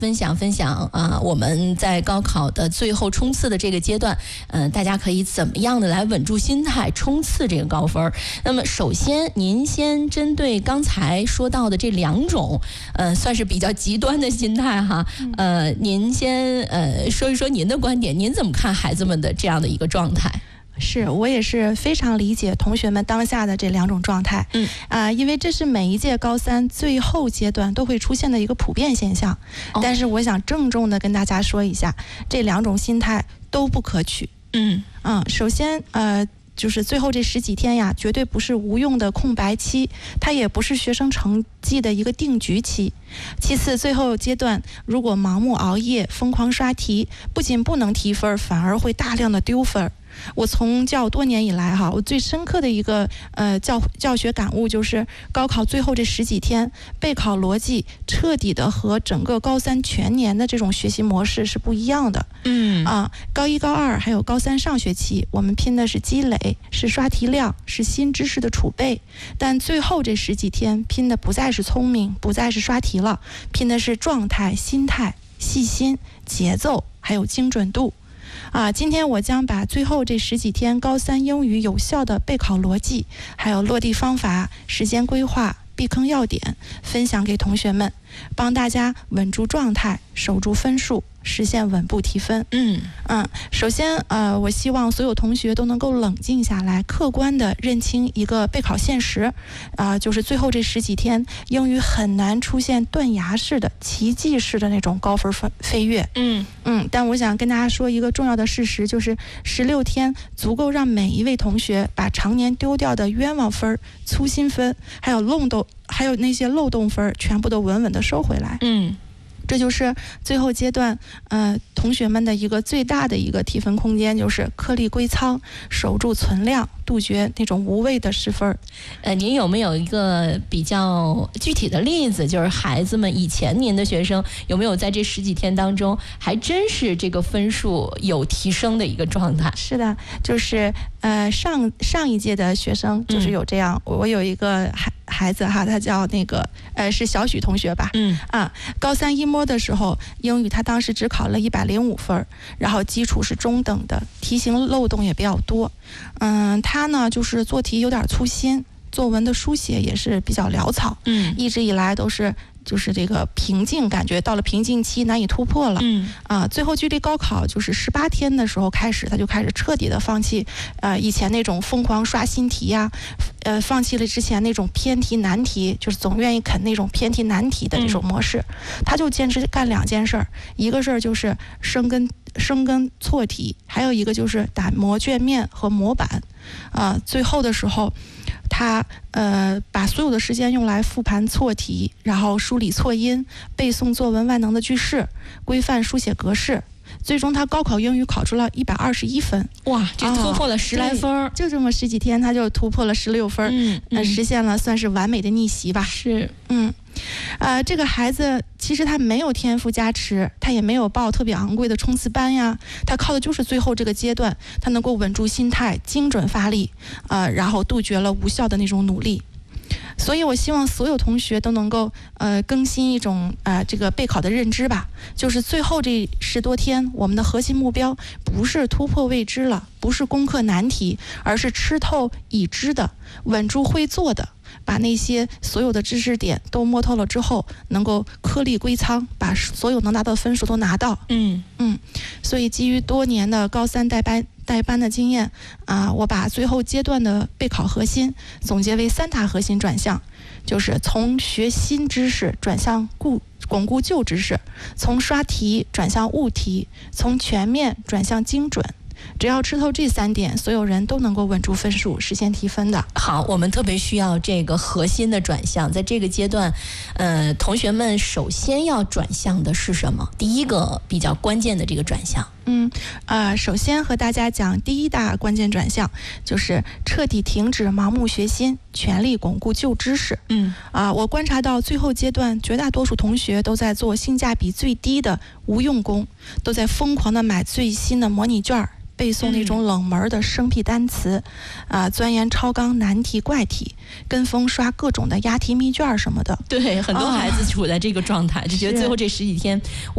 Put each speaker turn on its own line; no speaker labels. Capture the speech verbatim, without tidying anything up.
分享分享啊，我们在高考的最后冲刺的这个阶段，嗯、呃，大家可以怎么样的来稳住心态，冲刺这个高分？那么，首先您先针对刚才说到的这两种，呃，算是比较极端的心态哈，呃，您先呃说一说您的观点，您怎么看孩子们的这样的一个状态？
是我也是非常理解同学们当下的这两种状态，嗯啊、呃，因为这是每一届高三最后阶段都会出现的一个普遍现象。哦、但是我想郑重的跟大家说一下，这两种心态都不可取。嗯嗯，首先呃。就是最后这十几天呀，绝对不是无用的空白期，它也不是学生成绩的一个定局期。其次，最后阶段如果盲目熬夜、疯狂刷题，不仅不能提分，反而会大量的丢分。我从教多年以来哈，我最深刻的一个呃教教学感悟就是，高考最后这十几天备考逻辑彻底的和整个高三全年的这种学习模式是不一样的。嗯啊，高一、高二还有高三上学期，我们拼的是积累，是刷题量，是新知识的储备。但最后这十几天拼的不再是聪明，不再是刷题了，拼的是状态、心态、细心、节奏，还有精准度。啊，今天我将把最后这十几天高三英语有效的备考逻辑，还有落地方法、时间规划、避坑要点分享给同学们，帮大家稳住状态，守住分数，实现稳步提分。嗯嗯，首先呃，我希望所有同学都能够冷静下来，客观的认清一个备考现实，啊、呃，就是最后这十几天英语很难出现断崖式的、奇迹式的那种高分飞跃。嗯嗯，但我想跟大家说一个重要的事实，就是十六天足够让每一位同学把常年丢掉的冤枉分、粗心分，还有漏洞，还有那些漏洞分，全部都稳稳的收回来。嗯。这就是最后阶段，呃，同学们的一个最大的一个提分空间，就是颗粒归仓，守住存量，杜绝那种无谓的失分。
呃，您有没有一个比较具体的例子？就是孩子们以前您的学生有没有在这十几天当中，还真是这个分数有提升的一个状态？
是的，就是呃上上一届的学生就是有这样，嗯、我有一个孩孩子哈，他叫那个呃是小许同学吧，嗯啊，高三一模的时候，英语他当时只考了一百零五分，然后基础是中等的，题型漏洞也比较多。嗯，他呢就是做题有点粗心，作文的书写也是比较潦草，嗯，一直以来都是就是这个瓶颈，感觉到了瓶颈期难以突破了。嗯啊，最后距离高考就是十八天的时候开始，他就开始彻底的放弃，呃，以前那种疯狂刷新题呀、啊，呃，放弃了之前那种偏题难题，就是总愿意啃那种偏题难题的这种模式。嗯、他就坚持干两件事儿，一个事儿就是生根生根错题，还有一个就是打磨卷面和模板。啊、呃，最后的时候。他呃把所有的时间用来复盘错题，然后梳理错音，背诵作文万能的句式，规范书写格式。最终他高考英语考出了一百二十一分，
哇，这突破了十来分、哦、
就这么十几天他就突破了十六分，嗯，嗯、呃，实现了算是完美的逆袭吧。
是，
嗯，呃，这个孩子其实他没有天赋加持，他也没有报特别昂贵的冲刺班呀，他靠的就是最后这个阶段，他能够稳住心态，精准发力，呃，然后杜绝了无效的那种努力。所以我希望所有同学都能够呃更新一种呃这个备考的认知吧，就是最后这十多天，我们的核心目标不是突破未知了，不是攻克难题，而是吃透已知的，稳住会做的，把那些所有的知识点都摸透了之后，能够颗粒归仓，把所有能拿到的分数都拿到。嗯嗯，所以基于多年的高三带班带班的经验啊、呃，我把最后阶段的备考核心总结为三大核心转向，就是从学新知识转向固巩固旧知识，从刷题转向悟题，从全面转向精准。只要吃透这三点，所有人都能够稳住分数，实现提分的。
好，我们特别需要这个核心的转向，在这个阶段，呃，同学们首先要转向的是什么？第一个比较关键的这个转向。
嗯，呃，首先和大家讲第一大关键转向，就是彻底停止盲目学新，全力巩固旧知识。嗯，啊、呃，我观察到最后阶段，绝大多数同学都在做性价比最低的无用功，都在疯狂的买最新的模拟卷，背诵那种冷门的生僻单词，啊、呃，钻研超纲难题怪题，跟风刷各种的押题密卷什么的。
对，很多孩子处在这个状态，就觉得最后这十几天。